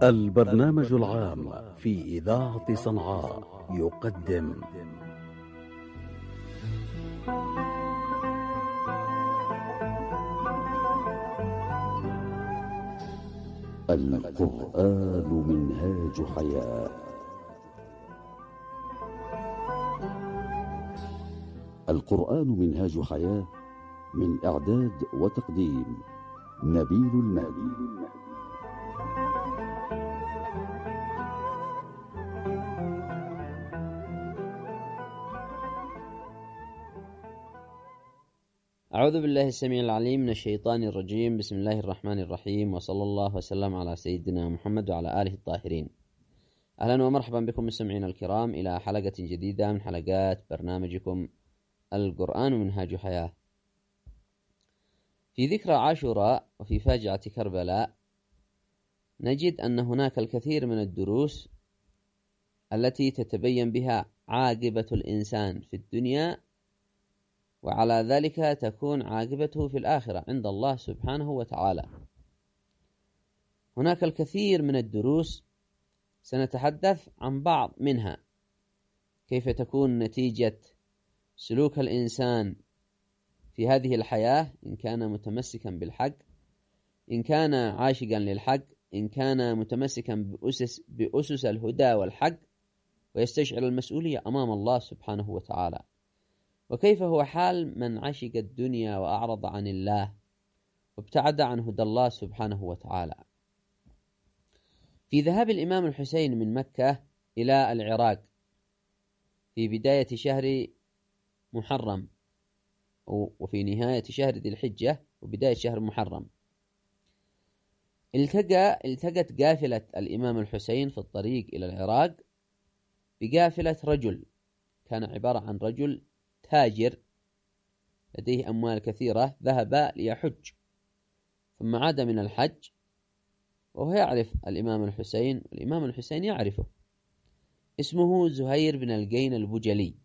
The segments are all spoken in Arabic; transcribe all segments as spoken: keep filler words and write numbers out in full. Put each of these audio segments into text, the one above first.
البرنامج العام في إذاعة صنعاء يقدم القرآن منهاج حياة. القرآن منهاج حياة، من إعداد وتقديم نبيل المهدي. أعوذ بالله السميع العليم من الشيطان الرجيم. بسم الله الرحمن الرحيم، وصلى الله وسلم على سيدنا محمد وعلى آله الطاهرين. أهلا ومرحبا بكم مستمعينا الكرام إلى حلقة جديدة من حلقات برنامجكم القرآن منهاج حياة. في ذكرى عاشوراء وفي فاجعة كربلاء نجد أن هناك الكثير من الدروس التي تتبين بها عاقبة الإنسان في الدنيا، وعلى ذلك تكون عاقبته في الآخرة عند الله سبحانه وتعالى. هناك الكثير من الدروس سنتحدث عن بعض منها، كيف تكون نتيجة سلوك الإنسان في هذه الحياة، إن كان متمسكا بالحق، إن كان عاشقا للحق، إن كان متمسكا بأسس, بأسس الهدى والحق، ويستشعر المسؤولية أمام الله سبحانه وتعالى. وكيف هو حال من عشق الدنيا وأعرض عن الله وابتعد عن هدى الله سبحانه وتعالى. في ذهاب الإمام الحسين من مكة إلى العراق في بداية شهر محرم وفي نهاية شهر ذي الحجة وبداية شهر محرم، التقى التقت قافلة الإمام الحسين في الطريق إلى العراق بقافلة رجل كان عبارة عن رجل تاجر لديه أموال كثيرة، ذهب ليحج ثم عاد من الحج وهو يعرف الإمام الحسين والإمام الحسين يعرفه، اسمه زهير بن القين البجلي.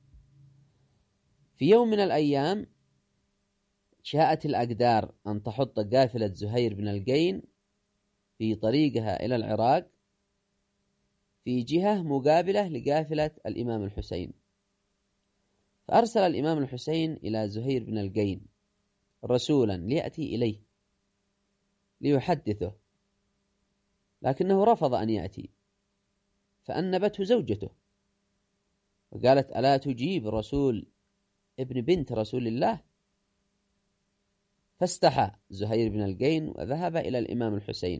في يوم من الأيام شاءت الأقدار أن تحط قافلة زهير بن القين في طريقها إلى العراق في جهة مقابلة لقافلة الإمام الحسين، فأرسل الإمام الحسين إلى زهير بن القين رسولا ليأتي إليه ليحدثه، لكنه رفض أن يأتي، فأنبته زوجته وقالت: ألا تجيب رسول ابن بنت رسول الله؟ فاستحى زهير بن القين وذهب إلى الإمام الحسين.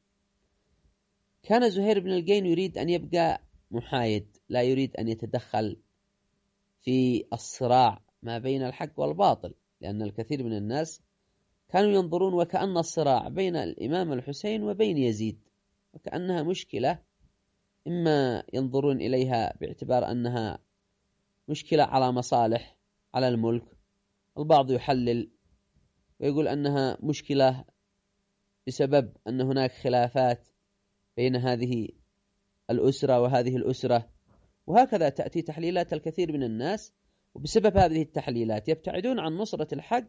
كان زهير بن القين يريد أن يبقى محايد، لا يريد أن يتدخل في الصراع ما بين الحق والباطل، لأن الكثير من الناس كانوا ينظرون وكأن الصراع بين الإمام الحسين وبين يزيد وكأنها مشكلة، إما ينظرون إليها باعتبار أنها مشكلة على مصالح على الملك، البعض يحلل ويقول أنها مشكلة بسبب أن هناك خلافات بين هذه الأسرة وهذه الأسرة، وهكذا تأتي تحليلات الكثير من الناس، وبسبب هذه التحليلات يبتعدون عن نصرة الحق،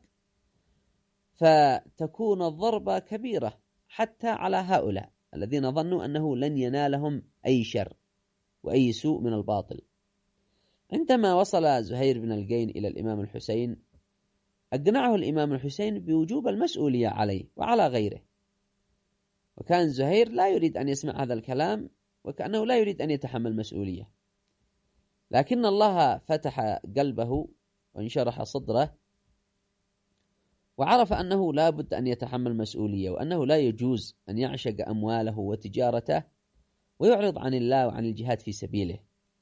فتكون الضربة كبيرة حتى على هؤلاء الذين ظنوا أنه لن ينالهم أي شر وأي سوء من الباطل. عندما وصل زهير بن القين إلى الإمام الحسين أقنعه الإمام الحسين بوجوب المسؤولية عليه وعلى غيره، وكان زهير لا يريد أن يسمع هذا الكلام وكأنه لا يريد أن يتحمل مسؤولية، لكن الله فتح قلبه وانشرح صدره وعرف أنه لا بد أن يتحمل مسؤولية، وأنه لا يجوز أن يعشق أمواله وتجارته ويعرض عن الله وعن الجهاد في سبيله،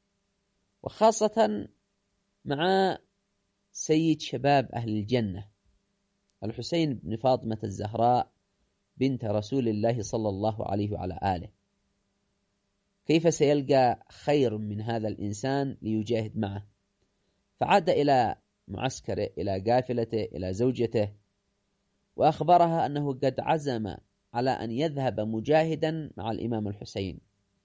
وخاصة مع سيد شباب أهل الجنة الحسين بن فاطمة الزهراء بنت رسول الله صلى الله عليه وعلى آله. كيف سيلقى خير من هذا الإنسان ليجاهد معه؟ فعاد إلى معسكره، إلى قافلته، إلى زوجته، وأخبرها أنه قد عزم على أن يذهب مجاهدا مع الإمام الحسين،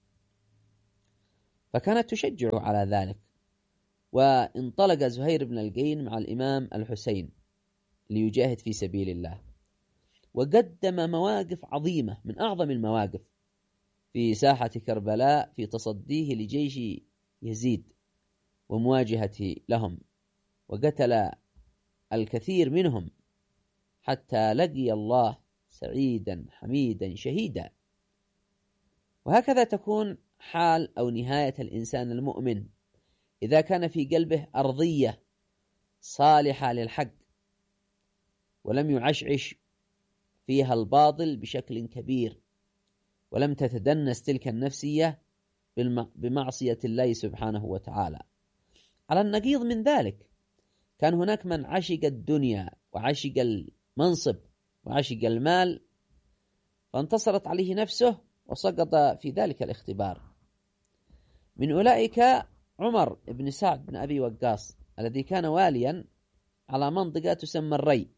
فكانت تشجع على ذلك، وانطلق زهير بن القين مع الإمام الحسين ليجاهد في سبيل الله، وقدم مواقف عظيمة من أعظم المواقف. في ساحة كربلاء في تصديه لجيش يزيد ومواجهته لهم، وقتل الكثير منهم حتى لقي الله سعيدا حميدا شهيدا. وهكذا تكون حال أو نهاية الإنسان المؤمن إذا كان في قلبه أرضية صالحة للحق ولم يعشعش فيها الباطل بشكل كبير، ولم تتدنس تلك النفسية بمعصية الله سبحانه وتعالى. على النقيض من ذلك كان هناك من عشق الدنيا وعشق المنصب وعشق المال فانتصرت عليه نفسه وسقط في ذلك الاختبار. من أولئك عمر بن سعد بن أبي وقاص الذي كان واليا على منطقة تسمى الري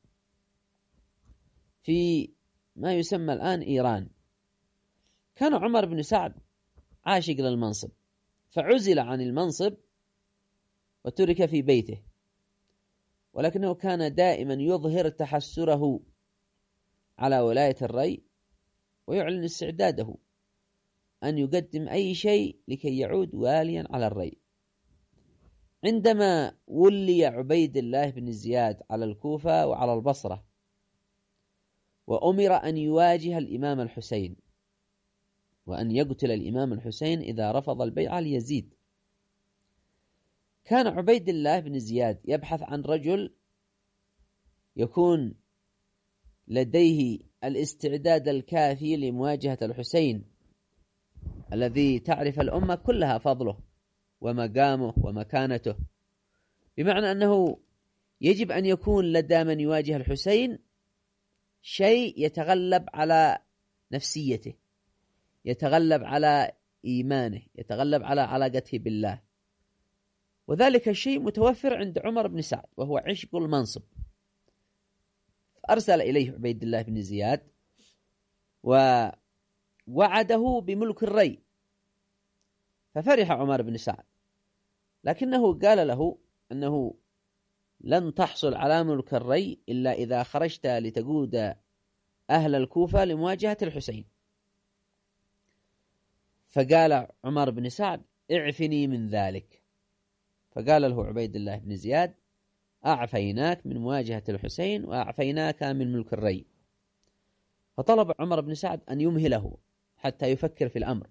في ما يسمى الآن إيران. كان عمر بن سعد عاشق للمنصب، فعزل عن المنصب وترك في بيته، ولكنه كان دائما يظهر تحسره على ولاية الري ويعلن استعداده أن يقدم أي شيء لكي يعود واليا على الري. عندما ولي عبيد الله بن زياد على الكوفة وعلى البصرة وأمر أن يواجه الإمام الحسين وأن يقتل الإمام الحسين إذا رفض البيعة ليزيد، كان عبيد الله بن زياد يبحث عن رجل يكون لديه الاستعداد الكافي لمواجهة الحسين الذي تعرف الأمة كلها فضله ومقامه ومكانته، بمعنى أنه يجب أن يكون لدى من يواجه الحسين شيء يتغلب على نفسيته، يتغلب على إيمانه، يتغلب على علاقته بالله. وذلك الشيء متوفر عند عمر بن سعد وهو عشق المنصب. أرسل إليه عبيد الله بن زياد ووعده بملك الري، ففرح عمر بن سعد، لكنه قال له أنه لن تحصل على ملك الري إلا إذا خرجت لتقود أهل الكوفة لمواجهة الحسين. فقال عمر بن سعد اعفني من ذلك، فقال له عبيد الله بن زياد أعفيناك من مواجهة الحسين وأعفيناك من ملك الري. فطلب عمر بن سعد أن يمهله حتى يفكر في الأمر،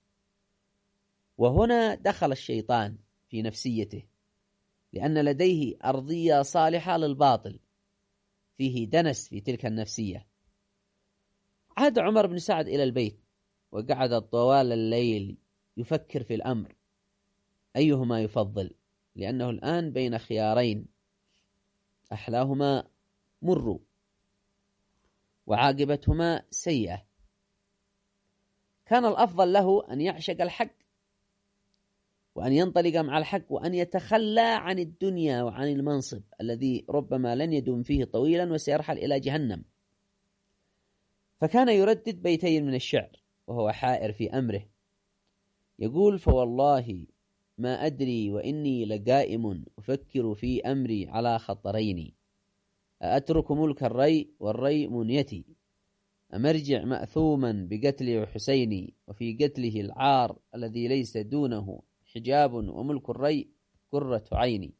وهنا دخل الشيطان في نفسيته لأن لديه أرضية صالحة للباطل، فيه دنس في تلك النفسية. عاد عمر بن سعد إلى البيت وقعد طوال الليل يفكر في الأمر أيهما يفضل، لأنه الآن بين خيارين أحلاهما مر وعاقبتهما سيئة. كان الأفضل له أن يعشق الحق وأن ينطلق مع الحق وأن يتخلى عن الدنيا وعن المنصب الذي ربما لن يدوم فيه طويلا وسيرحل إلى جهنم. فكان يردد بيتين من الشعر وهو حائر في أمره، يقول: فوالله ما أدري وإني لقائم أفكر في أمري على خطرين، أترك ملك الري والري منيتي، أمرجع مأثوما بقتل حسيني وفي قتله العار الذي ليس دونه حجاب وملك الري قرة عيني.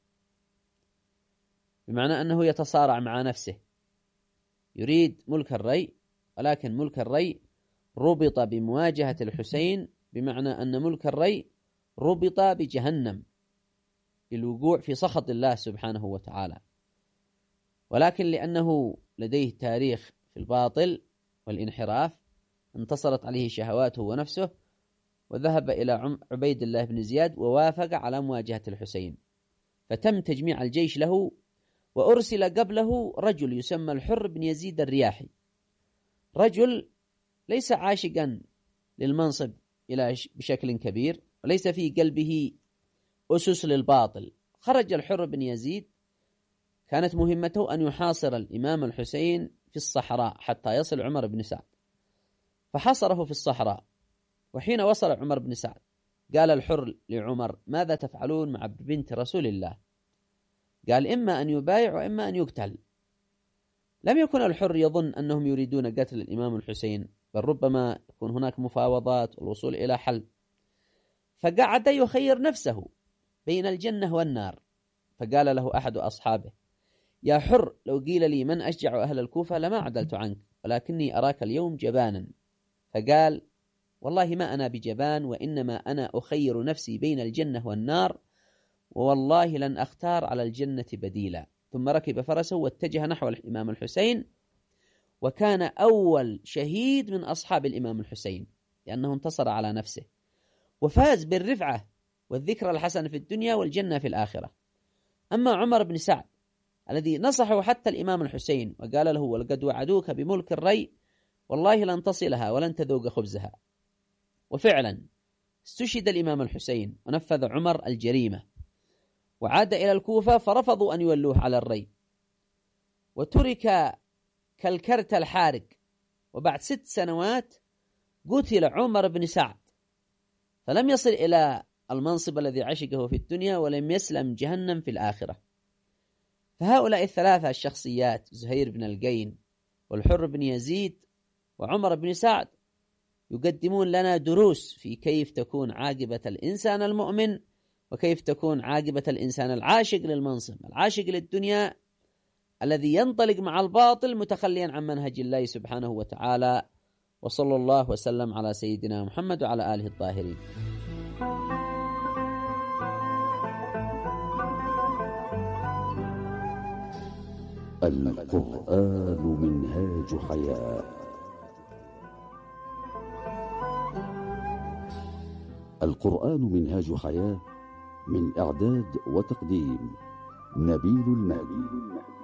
بمعنى أنه يتصارع مع نفسه، يريد ملك الري، ولكن ملك الري ربط بمواجهة الحسين، بمعنى أن ملك الري ربط بجهنم للوقوع في سخط الله سبحانه وتعالى. ولكن لأنه لديه تاريخ في الباطل والانحراف انتصرت عليه شهواته ونفسه، وذهب إلى عبيد الله بن زياد ووافق على مواجهة الحسين. فتم تجميع الجيش له، وأرسل قبله رجل يسمى الحر بن يزيد الرياحي، رجل ليس عاشقا للمنصب إلى بشكل كبير وليس في قلبه أسس للباطل. خرج الحر بن يزيد، كانت مهمته أن يحاصر الإمام الحسين في الصحراء حتى يصل عمر بن سعد، فحاصره في الصحراء. وحين وصل عمر بن سعد قال الحر لعمر: ماذا تفعلون مع بنت رسول الله؟ قال: إما أن يبايع وإما أن يقتل. لم يكن الحر يظن أنهم يريدون قتل الإمام الحسين بل ربما يكون هناك مفاوضات والوصول إلى حل. فقعد يخير نفسه بين الجنة والنار، فقال له أحد أصحابه: يا حر، لو قيل لي من أشجع أهل الكوفة لما عدلت عنك، ولكني أراك اليوم جبانا. فقال: والله ما أنا بجبان، وإنما أنا أخير نفسي بين الجنة والنار، ووالله لن أختار على الجنة بديلا. ثم ركب فرسه واتجه نحو الإمام الحسين، وكان أول شهيد من أصحاب الإمام الحسين، لأنه انتصر على نفسه وفاز بالرفعة والذكرى الحسنة في الدنيا والجنة في الآخرة. أما عمر بن سعد الذي نصحه حتى الإمام الحسين وقال له: ولقد وعدوك بملك الري، والله لن تصلها ولن تذوق خبزها. وفعلا استشهد الإمام الحسين، ونفذ عمر الجريمة وعاد إلى الكوفة، فرفضوا أن يولوه على الري، وترك كالكرت الحارق. وبعد ست سنوات قتل عمر بن سعد، فلم يصل إلى المنصب الذي عشقه في الدنيا، ولم يسلم جهنم في الآخرة. فهؤلاء الثلاثة الشخصيات، زهير بن القين والحر بن يزيد وعمر بن سعد، يقدمون لنا دروس في كيف تكون عاقبة الإنسان المؤمن، وكيف تكون عاقبة الإنسان العاشق للمنصب، العاشق للدنيا، الذي ينطلق مع الباطل متخليا عن منهج الله سبحانه وتعالى. وصلى الله وسلم على سيدنا محمد وعلى آله الطاهرين. القرآن منهاج حياة. القرآن منهاج حياة، من إعداد وتقديم نبيل المهدي.